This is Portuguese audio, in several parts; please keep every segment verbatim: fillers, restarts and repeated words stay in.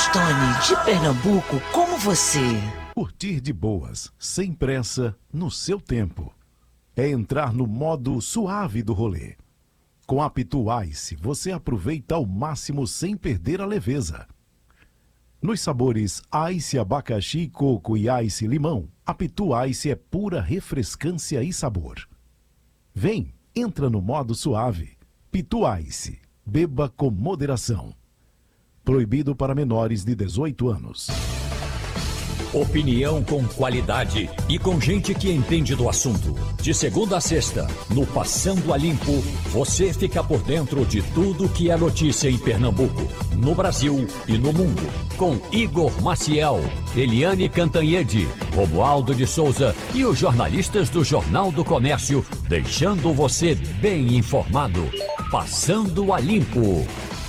Tony, de Pernambuco, como você. Curtir de boas, sem pressa, no seu tempo. É entrar no modo suave do rolê. Com a Pitu Ice, você aproveita ao máximo sem perder a leveza. Nos sabores Ice abacaxi, coco e Ice limão, a Pitu Ice é pura refrescância e sabor. Vem, entra no modo suave. Pitu Ice, beba com moderação. Proibido para menores de dezoito anos. Opinião com qualidade e com gente que entende do assunto. De segunda a sexta, no Passando a Limpo, você fica por dentro de tudo que é notícia em Pernambuco, no Brasil e no mundo. Com Igor Maciel, Eliane Cantanhede, Romualdo de Souza e os jornalistas do Jornal do Comércio, deixando você bem informado. Passando a Limpo.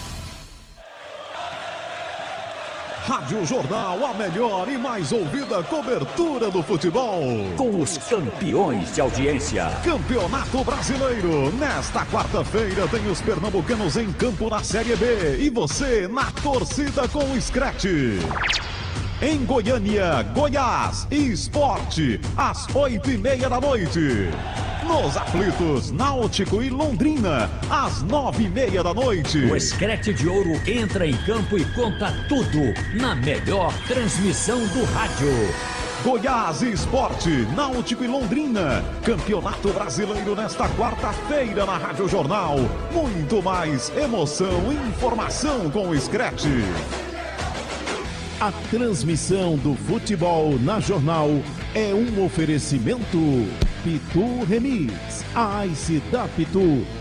Rádio Jornal, a melhor e mais ouvida cobertura do futebol. Com os campeões de audiência. Campeonato Brasileiro. Nesta quarta-feira tem os pernambucanos em campo na Série B. E você na torcida com o Scratch. Em Goiânia, Goiás e Esporte, às oito e meia da noite. Nos aflitos, Náutico e Londrina, às nove e meia da noite. O Scratch de Ouro entra em campo e conta tudo na melhor transmissão do rádio. Goiás e Esporte, Náutico e Londrina. Campeonato Brasileiro nesta quarta-feira na Rádio Jornal. Muito mais emoção e informação com o Scratch. A transmissão do futebol na Jornal é um oferecimento Pitu Remix, a Ice da Pitu.